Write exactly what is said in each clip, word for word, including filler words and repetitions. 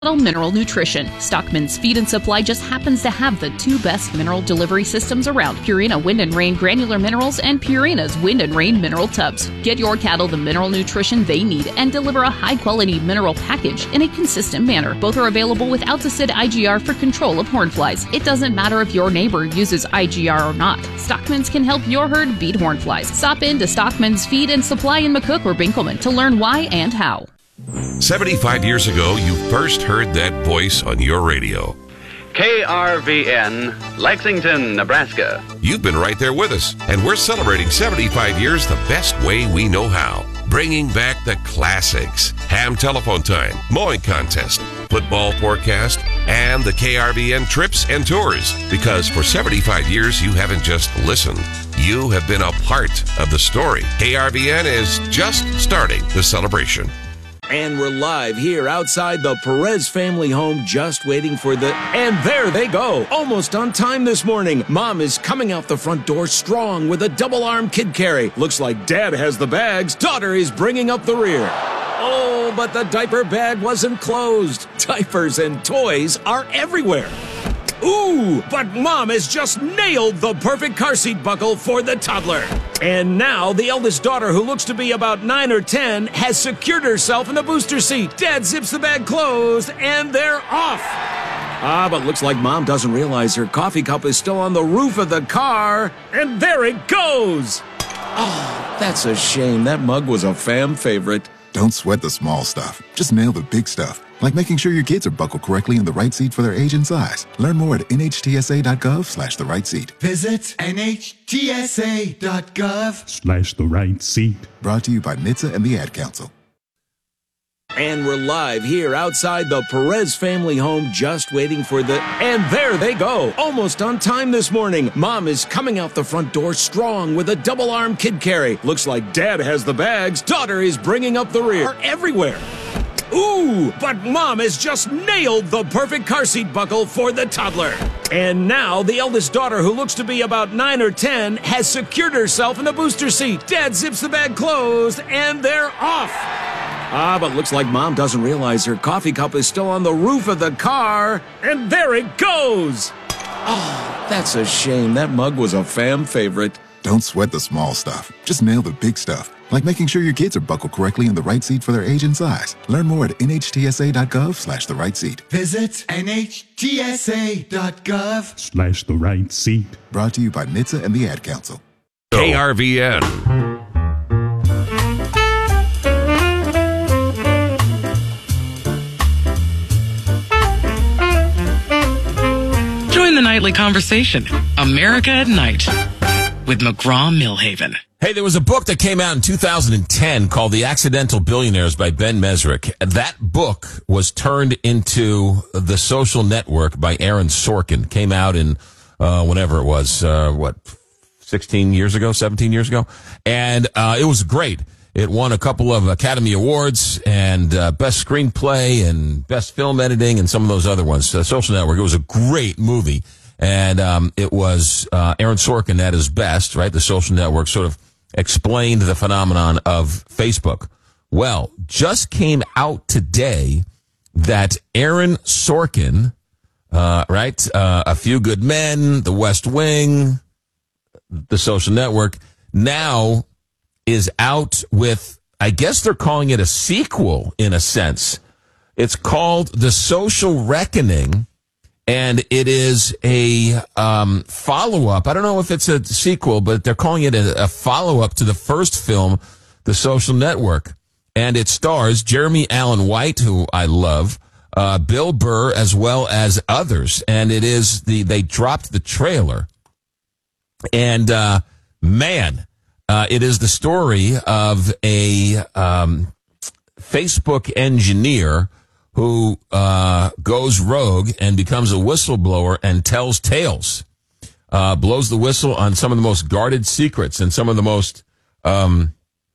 Mineral Nutrition. Stockman's Feed and Supply just happens to have the two best mineral delivery systems around, Purina Wind and Rain Granular Minerals and Purina's Wind and Rain Mineral Tubs. Get your cattle the mineral nutrition they need and deliver a high-quality mineral package in a consistent manner. Both are available with Alticid I G R for control of hornflies. It doesn't matter if your neighbor uses I G R or not. Stockman's can help your herd beat hornflies. Stop in to Stockman's Feed and Supply in McCook or Binkelman to learn why and how. seventy-five years ago, you first heard that voice on your radio. K R V N, Lexington, Nebraska. You've been right there with us, and we're celebrating seventy-five years the best way we know how. Bringing back the classics, ham telephone time, mowing contest, football forecast, and the K R V N trips and tours. Because for seventy-five years, you haven't just listened. You have been a part of the story. K R V N is just starting the celebration. And we're live here outside the Perez family home, just waiting for the... And there they go, almost on time this morning. Mom is coming out the front door strong with a double-arm kid carry. Looks like Dad has the bags. Daughter is bringing up the rear. Oh, but the diaper bag wasn't closed. Diapers and toys are everywhere. Ooh, but Mom has just nailed the perfect car seat buckle for the toddler. And now the eldest daughter, who looks to be about nine or ten, has secured herself in a booster seat. Dad zips the bag closed, and they're off. Ah, but looks like Mom doesn't realize her coffee cup is still on the roof of the car. And there it goes. Oh, that's a shame. That mug was a fam favorite. Don't sweat the small stuff. Just nail the big stuff, like making sure your kids are buckled correctly in the right seat for their age and size. Learn more at nhtsa.gov slash the right seat. Visit nhtsa.gov slash the right seat. Brought to you by N H T S A and the Ad Council. And we're live here outside the Perez family home, just waiting for the... And there they go, almost on time this morning. Mom is coming out the front door strong with a double-arm kid carry. Looks like Dad has the bags. Daughter is bringing up the rear. Are everywhere. Ooh, but Mom has just nailed the perfect car seat buckle for the toddler. And now the eldest daughter, who looks to be about nine or ten, has secured herself in a booster seat. Dad zips the bag closed, and they're off. Ah, but looks like Mom doesn't realize her coffee cup is still on the roof of the car. And there it goes. Oh, that's a shame. That mug was a fam favorite. Don't sweat the small stuff. Just nail the big stuff, like making sure your kids are buckled correctly in the right seat for their age and size. Learn more at nhtsa.gov slash the right seat. Visit nhtsa.gov slash the right seat. Brought to you by N H T S A and the Ad Council. K R V N. Join the nightly conversation, America at Night, with McGraw-Millhaven. Hey, there was a book that came out in two thousand ten called The Accidental Billionaires by Ben Mesrick. That book was turned into The Social Network by Aaron Sorkin. Came out in, uh, whenever it was, uh, what, sixteen years ago, seventeen years ago? And, uh, it was great. It won a couple of Academy Awards and, uh, Best Screenplay and Best Film Editing and some of those other ones. The Social Network. It was a great movie. And, um, it was, uh, Aaron Sorkin at his best, right? The Social Network sort of explained the phenomenon of Facebook. Well, just came out today that Aaron Sorkin, uh, right, uh, A Few Good Men, The West Wing, The Social Network, now is out with, I guess they're calling it a sequel in a sense. It's called The Social Reckoning. And it is a um, follow-up. I don't know if it's a sequel, but they're calling it a, a follow-up to the first film, The Social Network. And it stars Jeremy Allen White, who I love, uh, Bill Burr, as well as others. And it is the they dropped the trailer. And, uh, man, uh, it is the story of a um, Facebook engineer who uh goes rogue and becomes a whistleblower and tells tales, uh blows the whistle on some of the most guarded secrets and some of the most um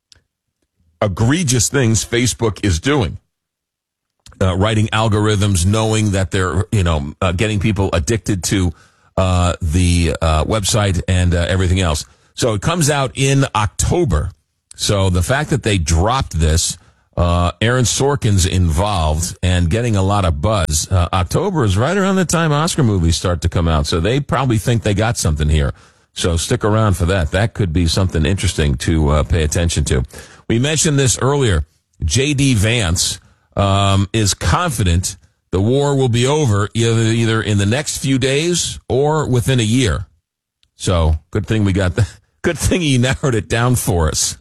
egregious things Facebook is doing. Uh, writing algorithms, knowing that they're, you know, uh, getting people addicted to uh the uh website and uh, everything else. So it comes out in October. So the fact that they dropped this Uh, Aaron Sorkin's involved and getting a lot of buzz. Uh, October is right around the time Oscar movies start to come out, so they probably think they got something here. So stick around for that. That could be something interesting to uh, pay attention to. We mentioned this earlier. J D. Vance um, is confident the war will be over either, either in the next few days or within a year. So good thing we got that. Good thing he narrowed it down for us.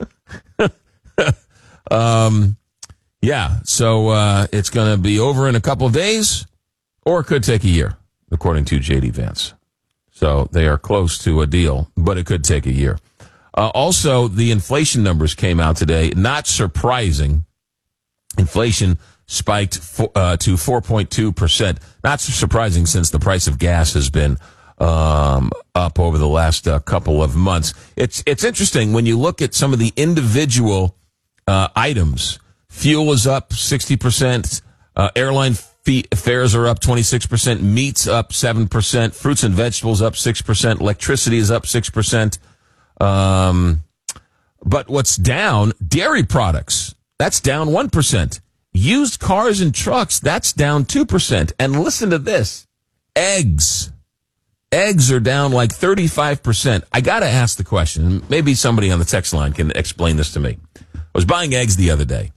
um, yeah, so uh, it's going to be over in a couple of days, or it could take a year, according to J D. Vance. So they are close to a deal, but it could take a year. Uh, also, the inflation numbers came out today. Not surprising. Inflation spiked for, uh, to four point two percent. Not surprising since the price of gas has been um, up over the last uh, couple of months. It's it's interesting when you look at some of the individual uh, items. Fuel is up sixty percent. Uh, airline fee, fares are up twenty-six percent. Meat's up seven percent. Fruits and vegetables up six percent. Electricity is up six percent. Um, but what's down? Dairy products. That's down one percent. Used cars and trucks, that's down two percent. And listen to this. Eggs. Eggs are down like thirty-five percent. I got to ask the question. Maybe somebody on the text line can explain this to me. I was buying eggs the other day,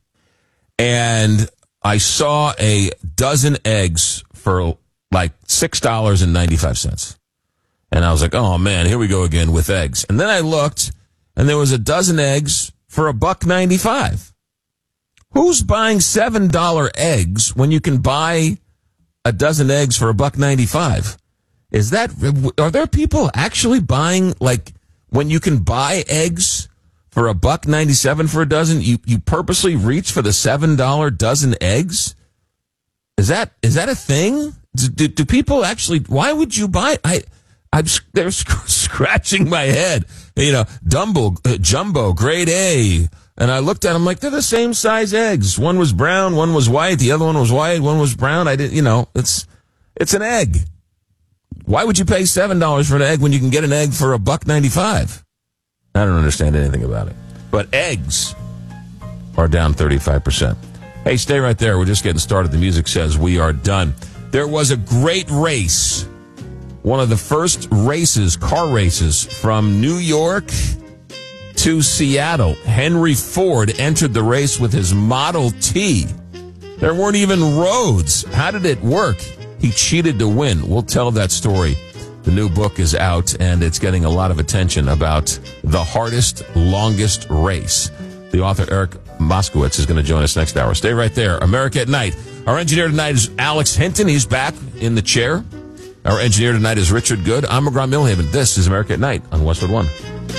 and I saw a dozen eggs for like six dollars and ninety-five cents. And I was like, oh, man, here we go again with eggs. And then I looked, and there was a dozen eggs for a buck ninety-five. Who's buying seven dollar eggs when you can buy a dozen eggs for a buck ninety-five? Is that, are there people actually buying, like, when you can buy eggs for a buck ninety-seven for a dozen, you, you purposely reach for the seven dollar dozen eggs? Is that, is that a thing? Do, do, do people actually, why would you buy, I, I'm, they're scratching my head. You know, Dumbo, uh, Jumbo, grade A. And I looked at them like they're the same size eggs. One was brown, one was white, the other one was white, one was brown. I didn't, you know, it's, it's an egg. Why would you pay seven dollars for an egg when you can get an egg for a buck ninety-five? I don't understand anything about it. But eggs are down thirty-five percent. Hey, stay right there. We're just getting started. The music says we are done. There was a great race. One of the first races, car races, from New York to Seattle. Henry Ford entered the race with his Model T. There weren't even roads. How did it work? He cheated to win. We'll tell that story. The new book is out, and it's getting a lot of attention about the hardest, longest race. The author, Eric Moskowitz, is going to join us next hour. Stay right there. America at Night. Our engineer tonight is Alex Hinton. He's back in the chair. Our engineer tonight is Richard Good. I'm McGraw Millhaven. This is America at Night on Westwood One.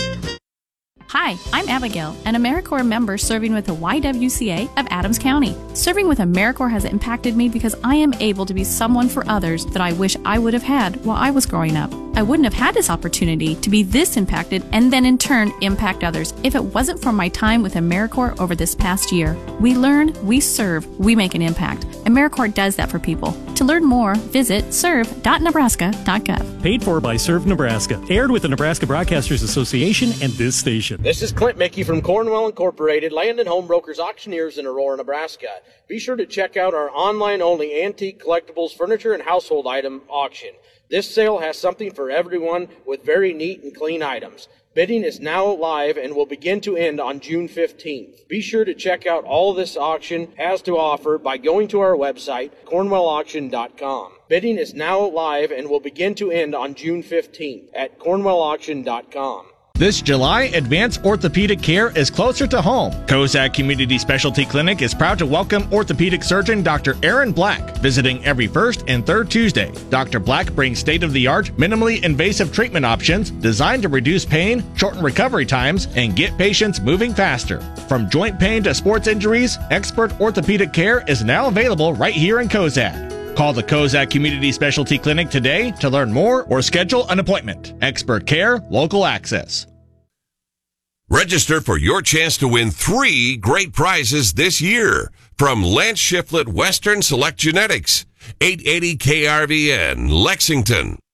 Hi, I'm Abigail, an AmeriCorps member serving with the Y W C A of Adams County. Serving with AmeriCorps has impacted me because I am able to be someone for others that I wish I would have had while I was growing up. I wouldn't have had this opportunity to be this impacted and then in turn impact others if it wasn't for my time with AmeriCorps over this past year. We learn, we serve, we make an impact. AmeriCorps does that for people. To learn more, visit serve dot nebraska dot gov. Paid for by Serve Nebraska. Aired with the Nebraska Broadcasters Association and this station. This is Clint Mickey from Cornwell Incorporated, Land and Home Brokers Auctioneers in Aurora, Nebraska. Be sure to check out our online-only antique collectibles, furniture, and household item auction. This sale has something for everyone with very neat and clean items. Bidding is now live and will begin to end on June fifteenth. Be sure to check out all this auction has to offer by going to our website, cornwell auction dot com. Bidding is now live and will begin to end on June fifteenth at cornwell auction dot com. This July, advanced orthopedic care is closer to home. Kozak Community Specialty Clinic is proud to welcome orthopedic surgeon Doctor Aaron Black, visiting every first and third Tuesday. Doctor Black brings state-of-the-art, minimally invasive treatment options designed to reduce pain, shorten recovery times, and get patients moving faster. From joint pain to sports injuries, expert orthopedic care is now available right here in Kozak. Call the Kozak Community Specialty Clinic today to learn more or schedule an appointment. Expert care, local access. Register for your chance to win three great prizes this year from Lance Shiflett Western Select Genetics, eight eighty K R V N, Lexington.